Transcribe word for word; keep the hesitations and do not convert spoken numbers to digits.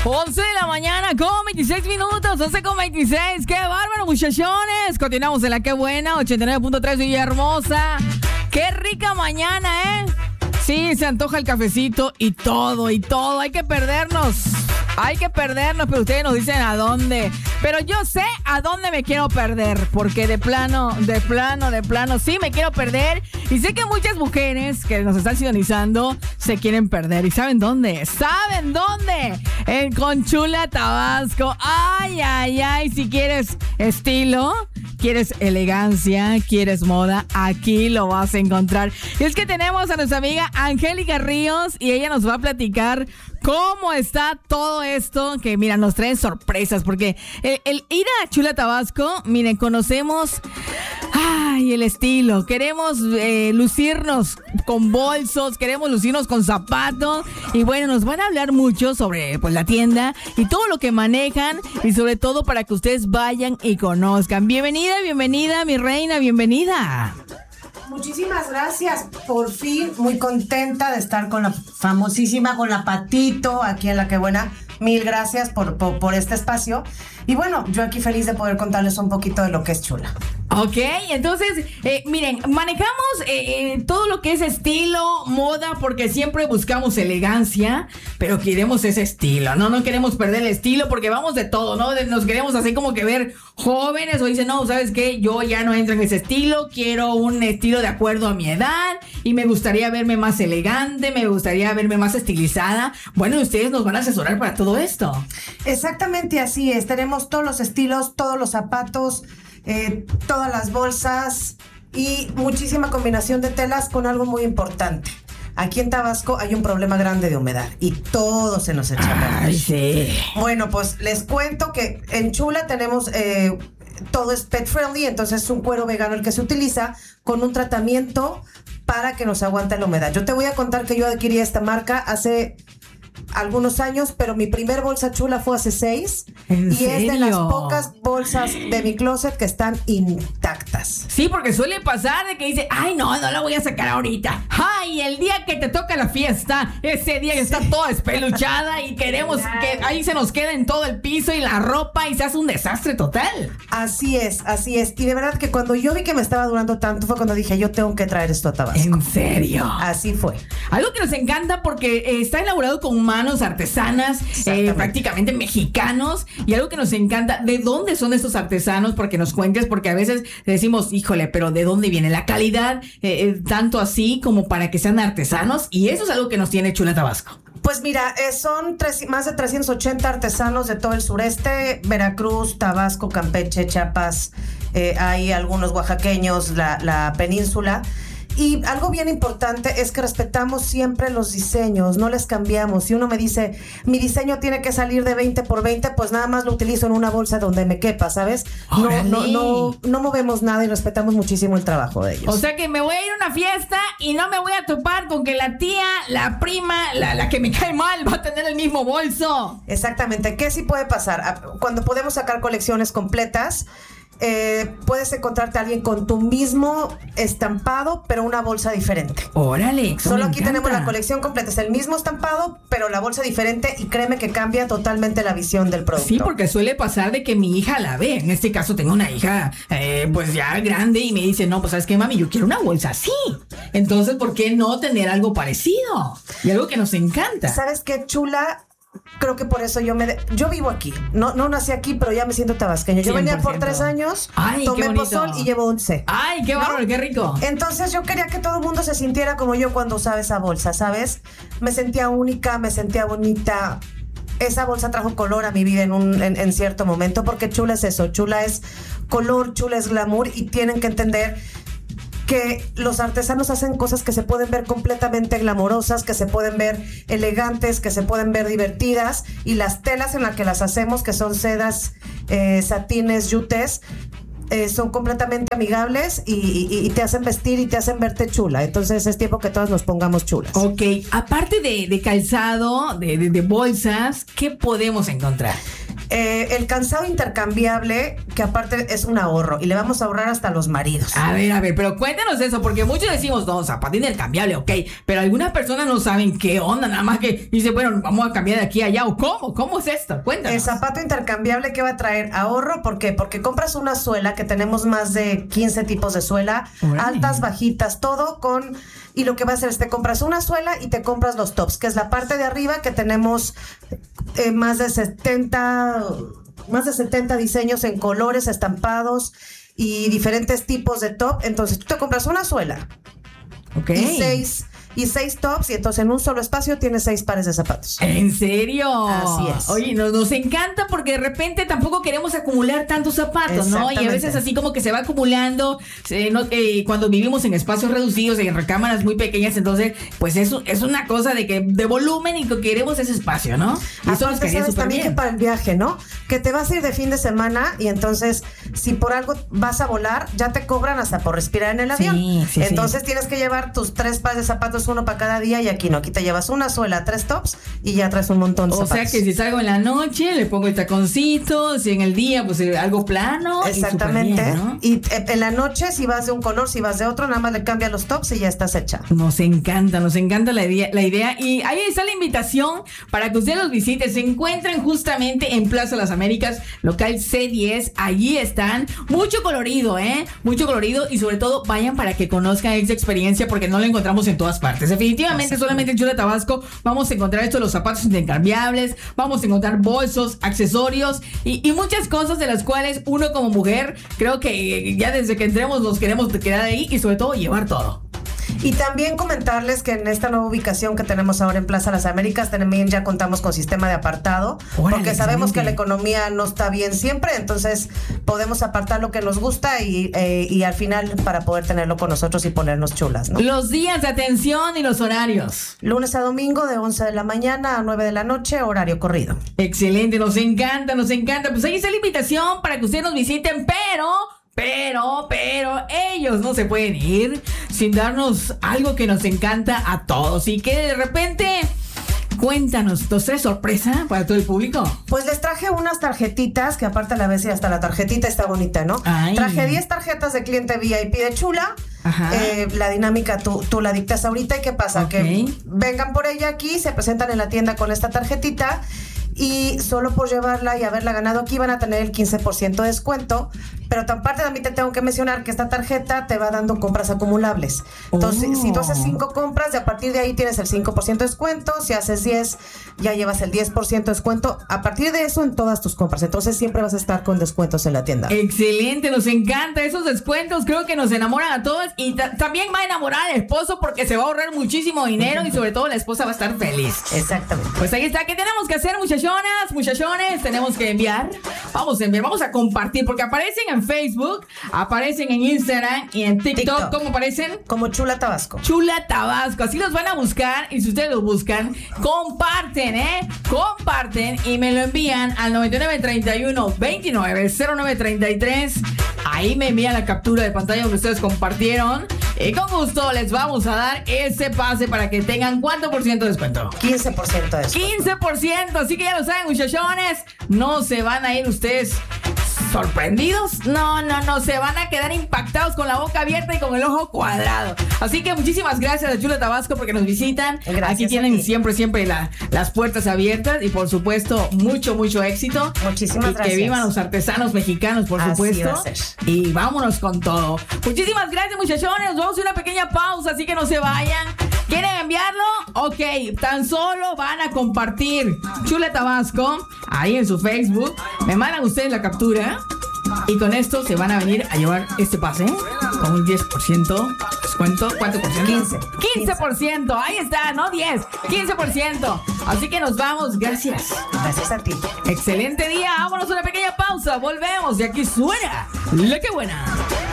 once de la mañana con veintiséis minutos, once con veintiséis. ¡Qué bárbaro, muchachones! Continuamos en la que buena, ochenta y nueve punto tres, Villahermosa. ¡Qué rica mañana, eh! Sí, se antoja el cafecito y todo, y todo. Hay que perdernos. Hay que perdernos, pero ustedes nos dicen a dónde. Pero yo sé a dónde me quiero perder, porque de plano, de plano, de plano, sí me quiero perder. Y sé que muchas mujeres que nos están sintonizando se quieren perder. ¿Y saben dónde? ¿Saben dónde? En Conchula, Tabasco. Ay, ay, ay, si quieres estilo, quieres elegancia, quieres moda, aquí lo vas a encontrar. Y es que tenemos a nuestra amiga Angélica Ríos y ella nos va a platicar cómo está todo esto, que mira, nos traen sorpresas, porque el, el ir a Chula, Tabasco, miren, conocemos, ay, el estilo, queremos eh, lucirnos con bolsos, queremos lucirnos con zapatos, y bueno, nos van a hablar mucho sobre pues la tienda y todo lo que manejan, y sobre todo para que ustedes vayan y conozcan. Bienvenida, bienvenida, mi reina, bienvenida. Muchísimas gracias, por fin muy contenta de estar con la famosísima, con la Patito, aquí en La Que Buena. Mil gracias por, por, por este espacio. Y bueno, yo aquí feliz de poder contarles un poquito de lo que es Chula. Ok, entonces, eh, miren, manejamos eh, eh, todo lo que es estilo, moda, porque siempre buscamos elegancia, pero queremos ese estilo, ¿no? No queremos perder el estilo porque vamos de todo, ¿no? De, nos queremos así como que ver jóvenes o dicen, no, ¿sabes qué? Yo ya no entro en ese estilo, quiero un estilo de acuerdo a mi edad y me gustaría verme más elegante, me gustaría verme más estilizada. Bueno, ustedes nos van a asesorar para todo esto. Exactamente así es, tenemos todos los estilos, todos los zapatos, eh, todas las bolsas y muchísima combinación de telas con algo muy importante. Aquí en Tabasco hay un problema grande de humedad y todo se nos echa a perder. Ay, sí. Bueno, pues les cuento que en Chula tenemos eh, todo es pet friendly, entonces es un cuero vegano el que se utiliza con un tratamiento para que nos aguante la humedad. Yo te voy a contar que yo adquirí esta marca hace algunos años, pero mi primer bolsa Chula fue hace seis. ¿En y serio? Es de las pocas bolsas de mi closet que están intactas. Sí, porque suele pasar de que dice, ay, no, no la voy a sacar ahorita. Ay, el día que te toca la fiesta, ese día que está toda espeluchada y queremos que ahí se nos quede en todo el piso y la ropa y se hace un desastre total. Así es, así es. Y de verdad que cuando yo vi que me estaba durando tanto fue cuando dije, yo tengo que traer esto a Tabasco. ¿En serio? Así fue. Algo que nos encanta porque eh, está elaborado con manos artesanas, eh, prácticamente mexicanos, y algo que nos encanta, ¿de dónde son estos artesanos? Porque nos cuentes, porque a veces decimos, híjole, pero ¿de dónde viene la calidad? Eh, eh, tanto así como para que sean artesanos, y eso es algo que nos tiene Chula Tabasco. Pues mira, eh, son tres, más de trescientos ochenta artesanos de todo el sureste, Veracruz, Tabasco, Campeche, Chiapas, eh, hay algunos oaxaqueños, la, la península. Y algo bien importante es que respetamos siempre los diseños, no les cambiamos. Si uno me dice, mi diseño tiene que salir de veinte por veinte, pues nada más lo utilizo en una bolsa donde me quepa, ¿sabes? No, no, no, no movemos nada y respetamos muchísimo el trabajo de ellos. O sea que me voy a ir a una fiesta y no me voy a topar con que la tía, la prima, la, la que me cae mal va a tener el mismo bolso. Exactamente. ¿Qué sí puede pasar? Cuando podemos sacar colecciones completas, Eh, puedes encontrarte a alguien con tu mismo estampado, pero una bolsa diferente. Órale, solo aquí tenemos la colección completa, es el mismo estampado, pero la bolsa diferente, y créeme que cambia totalmente la visión del producto. Sí, porque suele pasar de que mi hija la ve. En este caso tengo una hija eh, pues ya grande y me dice, no, pues ¿sabes qué, mami? Yo quiero una bolsa así. Entonces, ¿por qué no tener algo parecido? Y algo que nos encanta. ¿Sabes qué, Chula? Creo que por eso yo me... De... Yo vivo aquí. No, no nací aquí, pero ya me siento tabasqueño. Yo venía por tres años, Ay, tomé pozol y llevo once. ¡Ay, qué bárbaro, ¿no? ¡Qué rico! Entonces yo quería que todo el mundo se sintiera como yo cuando usaba esa bolsa, ¿sabes? Me sentía única, me sentía bonita. Esa bolsa trajo color a mi vida en, un, en, en cierto momento, porque Chula es eso. Chula es color, Chula es glamour, y tienen que entender que los artesanos hacen cosas que se pueden ver completamente glamorosas, que se pueden ver elegantes, que se pueden ver divertidas, y las telas en las que las hacemos, que son sedas, eh, satines, yutes, eh, son completamente amigables y, y, y te hacen vestir y te hacen verte chula. Entonces es tiempo que todas nos pongamos chulas. Ok, aparte de, de calzado, de, de, de bolsas, ¿qué podemos encontrar? Eh, el calzado intercambiable, que aparte es un ahorro y le vamos a ahorrar hasta a los maridos. A ver, a ver, pero cuéntanos eso, porque muchos decimos, no, zapato intercambiable, ok, pero algunas personas no saben qué onda, nada más que dice, bueno, vamos a cambiar de aquí a allá, o cómo, ¿cómo es esto? Cuéntanos. El zapato intercambiable, ¿qué va a traer? Ahorro, ¿por qué? Porque compras una suela, que tenemos más de quince tipos de suela, Órale. altas, bajitas, todo con... Y lo que va a hacer es te compras una suela y te compras los tops, que es la parte de arriba, que tenemos eh, más de setenta, más de setenta diseños en colores, estampados y diferentes tipos de top. Entonces tú te compras una suela Ok. y seis y seis tops, y entonces en un solo espacio tienes seis pares de zapatos. ¿En serio? Así es. Oye, nos, nos encanta porque de repente tampoco queremos acumular tantos zapatos, ¿no? Y a veces así como que se va acumulando eh, no, eh, cuando vivimos en espacios reducidos, en recámaras muy pequeñas, entonces pues eso es una cosa de que de volumen y que queremos ese espacio, ¿no? Y eso nos Aparte, quedaría sabes súper también bien. que para el viaje, ¿no? Que te vas a ir de fin de semana y entonces si por algo vas a volar, ya te cobran hasta por respirar en el avión. Sí, sí, entonces sí. tienes que llevar tus tres pares de zapatos, uno para cada día, y aquí no, aquí te llevas una suela, tres tops y ya traes un montón de O zapatos. sea que si salgo en la noche, le pongo el taconcito, si en el día, pues eh, algo plano. Exactamente. Y, súper bien, ¿no? Y eh, en la noche, si vas de un color, si vas de otro, nada más le cambias los tops y ya estás hecha. Nos encanta, nos encanta la idea, la idea. Y ahí está la invitación para que ustedes los visiten. Se encuentran justamente en Plaza Las Américas, local C diez. Allí están. Mucho colorido, ¿eh? Mucho colorido. Y sobre todo, vayan para que conozcan esta experiencia, porque no la encontramos en todas partes. Definitivamente, solamente en Chula Tabasco vamos a encontrar esto, los zapatos intercambiables. Vamos a encontrar bolsos, accesorios y, y muchas cosas de las cuales uno como mujer, creo que ya desde que entremos nos queremos quedar ahí y sobre todo llevar todo. Y también comentarles que en esta nueva ubicación que tenemos ahora en Plaza Las Américas, también ya contamos con sistema de apartado, Órale, porque sabemos excelente. que la economía no está bien siempre, entonces podemos apartar lo que nos gusta y, eh, y al final para poder tenerlo con nosotros y ponernos chulas, ¿no? Los días de atención y los horarios. Lunes a domingo de once de la mañana a nueve de la noche, horario corrido. Excelente, nos encanta, nos encanta. Pues ahí está la invitación para que ustedes nos visiten, pero... Pero, pero, ellos no se pueden ir sin darnos algo que nos encanta a todos y que de repente, cuéntanos, ¿nos trae sorpresa para todo el público? Pues les traje unas tarjetitas, que aparte a la vez y hasta la tarjetita está bonita, ¿no? Ay. Traje diez tarjetas de cliente V I P de Chula. Ajá. Eh, la dinámica tú, tú la dictas ahorita. ¿Y qué pasa? Ok. Que vengan por ella aquí, se presentan en la tienda con esta tarjetita y solo por llevarla y haberla ganado aquí van a tener el quince por ciento de descuento. Pero aparte también te tengo que mencionar que esta tarjeta te va dando compras acumulables. Entonces, Oh. si tú haces cinco compras, de a partir de ahí tienes el cinco por ciento de descuento. Si haces diez, ya llevas el diez por ciento de descuento. A partir de eso en todas tus compras. Entonces siempre vas a estar con descuentos en la tienda. Excelente, nos encanta esos descuentos, creo que nos enamoran a todos y ta- también va a enamorar al esposo porque se va a ahorrar muchísimo dinero y sobre todo la esposa va a estar feliz. Exactamente. Pues ahí está, ¿qué tenemos que hacer, muchachonas, muchachones? Tenemos que enviar, vamos a enviar, vamos a compartir, porque aparecen en Facebook, aparecen en Instagram y en TikTok, TikTok. ¿cómo aparecen? Como Chula Tabasco. Chula Tabasco, así los van a buscar y si ustedes los buscan, comparten, ¿eh? Comparten y me lo envían al noventa y nueve treinta y uno veintinueve cero nueve treinta y tres. Ahí me envían la captura de pantalla donde ustedes compartieron y con gusto les vamos a dar ese pase para que tengan ¿cuánto por ciento de descuento? quince por ciento de descuento. quince por ciento, así que ya lo saben, muchachones, no se van a ir ustedes sorprendidos, no, no, no, se van a quedar impactados con la boca abierta y con el ojo cuadrado. Así que muchísimas gracias a Chula Tabasco porque nos visitan. Gracias Aquí a tienen ti. siempre, siempre la- las puertas abiertas y por supuesto mucho, mucho éxito. Muchísimas y gracias. que vivan los artesanos mexicanos, por Así supuesto. va a ser. Y vámonos con todo. Muchísimas gracias, muchachones. Nos vamos a una pequeña pausa, así que no se vayan. ¿Quieren enviarlo? Ok, tan solo van a compartir Chula Tabasco ahí en su Facebook. Me mandan ustedes la captura. Y con esto se van a venir a llevar este pase con un diez por ciento descuento. ¿Cuánto por ciento? quince. quince por ciento. Ahí está, no diez, quince por ciento. Así que nos vamos. Gracias. Gracias a ti. Excelente día. Vámonos a una pequeña pausa. Volvemos. Y aquí suena La Que Buena.